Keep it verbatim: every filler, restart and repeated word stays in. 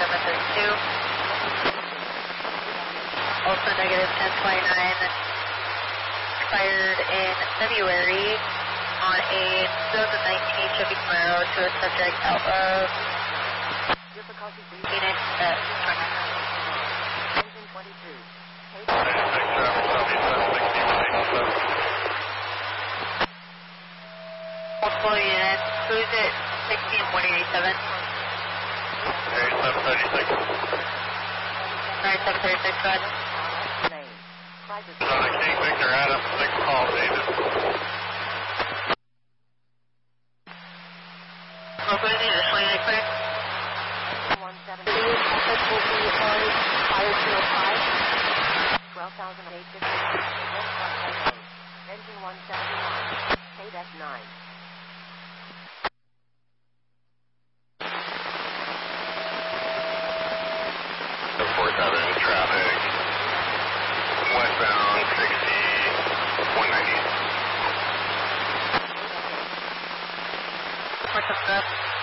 seven thirty-two. Also negative ten twenty-nine, expired in February on a twenty nineteen Chevy Camaro to a subject out of Phoenix at Engine twenty-two. multiple units, cruise it sixteen one eighty-seven. seven thirty-six. Alright, seven thirty-six, go ahead. Sonic King Victor Adam, six call David. What was the additional unit clear? one seven two, traffic will be on fire two oh five, twelve thousand eight hundred fifty-one, engine one seventy-one, K D E C nine. four seven, traffic, westbound sixty, one ninety. What's up,